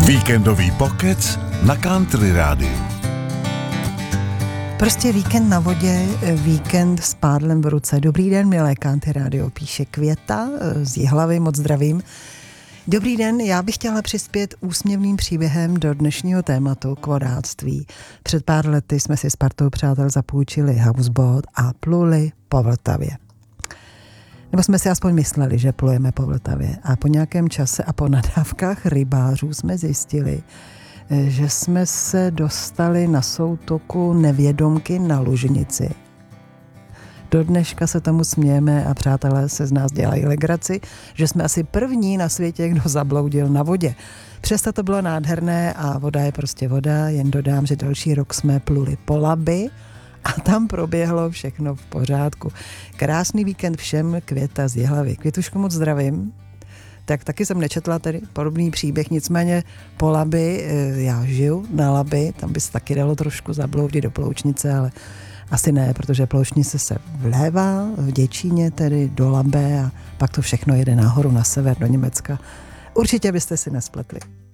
Víkendový pokec na Country rádiu. Prostě víkend na vodě, víkend s pádlem v ruce. Dobrý den, milé Country rádio, píše Květa z Jihlavy, moc zdravím. Dobrý den, já bych chtěla přispět úsměvným příběhem do dnešního tématu k vodáctví. Před pár lety jsme si s partou přátel zapůjčili houseboat a pluli po Vltavě. Nebo jsme si aspoň mysleli, že plujeme po Vltavě. A po nějakém čase a po nadávkách rybářů jsme zjistili, že jsme se dostali na soutoku Nevědomky na Lužnici. Do dneška se tomu smějeme a přátelé se z nás dělají legraci, že jsme asi první na světě, kdo zabloudil na vodě. Přesto to bylo nádherné a voda je prostě voda, jen dodám, že další rok jsme pluli po Labi a tam proběhlo všechno v pořádku. Krásný víkend všem, Květa z Jihlavy. Květuško, moc zdravím. Tak taky jsem nečetla tedy podobný příběh, nicméně po Labi, já žiju na Labi, tam by se taky dalo trošku zabloudit do Ploučnice, ale asi ne, protože Ploučnice se vlévá v Děčíně, tedy do Labe a pak to všechno jede nahoru na sever do Německa. Určitě byste si nespletli.